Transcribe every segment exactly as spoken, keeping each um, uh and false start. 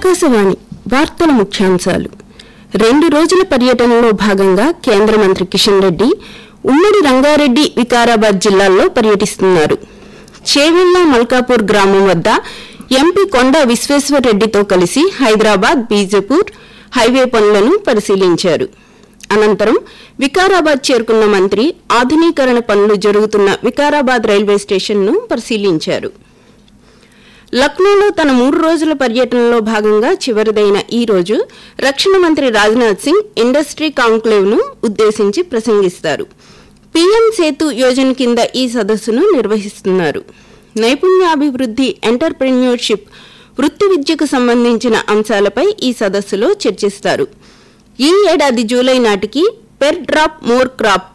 ఆకాశవాణి వార్తల ముఖ్యాంశాలు. రెండు రోజుల పర్యటనలో భాగంగా కేంద్ర మంత్రి కిషన్ రెడ్డి ఉమ్మడి రంగారెడ్డి, వికారాబాద్ జిల్లాల్లో పర్యటిస్తున్నారు. చేవెళ్ల మల్కాపూర్ గ్రామం వద్ద ఎంపీ కొండా విశ్వేశ్వర్ రెడ్డితో కలిసి హైదరాబాద్ బీజపూర్ హైవే పనులను పరిశీలించారు. అనంతరం వికారాబాద్ చేరుకున్న మంత్రి ఆధునీకరణ పనులు జరుగుతున్న వికారాబాద్ రైల్వే స్టేషన్ను పరిశీలించారు. లక్నోలో తన మూడు రోజుల పర్యటనలో భాగంగా చివరిదైన ఈ రోజు రక్షణ మంత్రి రాజ్నాథ్ సింగ్ ఇండస్ట్రీ కాంక్లేవ్ ను ఉద్దేశించి ప్రసంగిస్తారు. పీఎం సేతు యోజన కింద ఈ సదస్సును నిర్వహిస్తున్నారు. నైపుణ్యాభివృద్ధి, ఎంటర్ప్రెన్యూర్షిప్, వృత్తి విద్యకు సంబంధించిన అంశాలపై ఈ సదస్సులో చర్చిస్తారు. ఈ ఏడాది జూలై నాటికి పెర్ డ్రాప్ మోర్ క్రాప్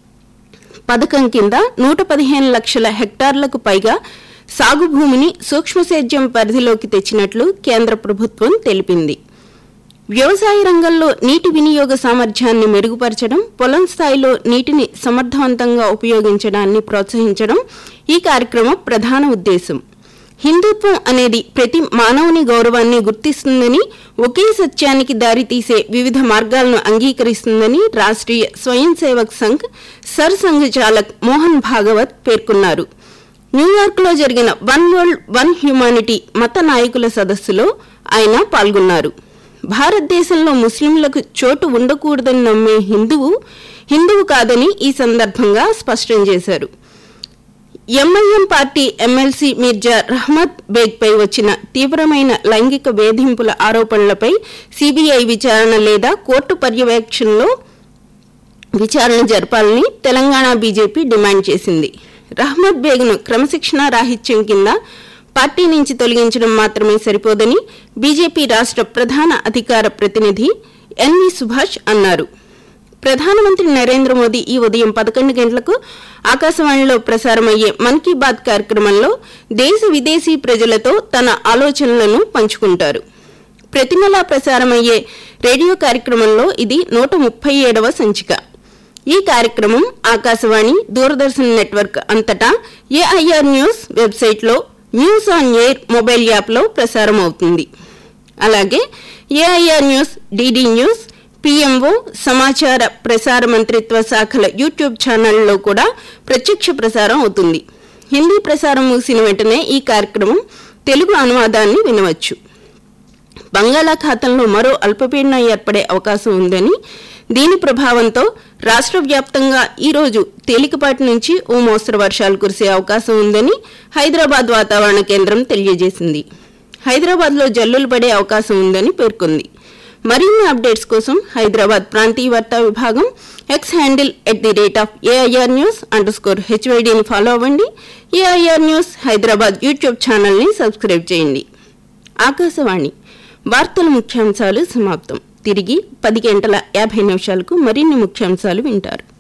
పథకం కింద నూట పదిహేను లక్షల హెక్టార్లకు పైగా సాగు భూమిని సూక్ష్మ సేద్యం పరిధిలోకి తెచ్చినట్లు కేంద్ర ప్రభుత్వం తెలిపింది. వ్యవసాయ రంగంలో నీటి వినియోగ సామర్థ్యాన్ని మెరుగుపరచడం, పొలం స్థాయిలో నీటిని సమర్థవంతంగా ఉపయోగించడాన్ని ప్రోత్సహించడం ఈ కార్యక్రమం ప్రధాన ఉద్దేశం. హిందుత్వం అనేది ప్రతి మానవుని గౌరవాన్ని గుర్తిస్తుందని, ఒకే సత్యానికి దారితీసే వివిధ మార్గాలను అంగీకరిస్తుందని రాష్ట్రీయ స్వయం సేవక్ సంఘ్ సర్ సంఘచాలక్ మోహన్ భాగవత్ పేర్కొన్నారు. న్యూయార్క్ లో జరిగిన వన్ వరల్డ్ వన్ హ్యుమానిటీ మత నాయకుల సదస్సులో ఆయన పాల్గొన్నారు. భారతదేశంలో ముస్లింలకు చోటు ఉండకూడదని నమ్మే హిందువు హిందువు కాదని ఈ సందర్భంగా స్పష్టం చేశారు. MIM party MLC Mirza Rahmat Baig పై వచ్చిన తీవ్రమైన లైంగిక వేధింపుల ఆరోపణలపై సిబిఐ విచారణ లేదా కోర్టు పర్యవేక్షణలో విచారణ జరపాలని తెలంగాణ బీజేపీ డిమాండ్ చేసింది. రహ్మత్ బేగ్ను క్రమశిక్షణా రాహిత్యం కింద పార్టీ నుంచి తొలగించడం మాత్రమే సరిపోదని బీజేపీ రాష్ట్ర ప్రధాన అధికార ప్రతినిధి ఎన్వి సుభాష్ అన్నారు. ప్రధానమంత్రి నరేంద్ర మోదీ ఈ ఉదయం పదకొండు గంటలకు ఆకాశవాణిలో ప్రసారమయ్యే మన్ కీ బాత్ కార్యక్రమంలో దేశ విదేశీ ప్రజలతో తన ఆలోచనలను పంచుకుంటారు. ప్రతి నెలా ప్రసారమయ్యే రేడియో కార్యక్రమంలో ఇది నూట ముప్పై ఏడవ సంచిక. ఈ కార్యక్రమం ఆకాశవాణి, దూరదర్శన్ నెట్వర్క్ అంతటా ఏఐఆర్ న్యూస్ వెబ్సైట్లో న్యూస్ ఆన్ ఎయిర్ మొబైల్ యాప్లో ప్రసారం అవుతుంది. అలాగే AIR news, DD news, PMO, సమాచార ప్రసార మంత్రిత్వ శాఖల యూట్యూబ్ ఛానళ్లలో కూడా ప్రత్యక్ష ప్రసారం అవుతుంది. హిందీ ప్రసారం ముగిసిన వెంటనే ఈ కార్యక్రమం తెలుగు అనువాదాన్ని వినవచ్చు. బంగాళాఖాతంలో మరో అల్పపీడనం ఏర్పడే అవకాశం ఉందని, దీని ప్రభావంతో రాష్ట్ర వ్యాప్తంగా ఈ రోజు తేలికపాటి నుంచి ఓ మోస్తరు వర్షాలు కురిసే అవకాశం ఉందని హైదరాబాద్ వాతావరణ కేంద్రం తెలియజేసింది. హైదరాబాద్లో జల్లులు పడే అవకాశం ఉందని పేర్కొంది. మరిన్ని అప్డేట్స్ కోసం హైదరాబాద్ ప్రాంతీయ వార్తా విభాగం X handle at the rate of AIR news under score హెచ్వైడీని follow అవ్వండి. ఏఐఆర్ న్యూస్ హైదరాబాద్ యూట్యూబ్ ఛానల్ని సబ్స్క్రైబ్ చేయండి. ఆకాశవాణి వార్తల ముఖ్యాంశాలు సమాప్తం. తిరిగి పది గంటల యాభై నిమిషాలకు మరిన్ని ముఖ్యాంశాలు వింటారు.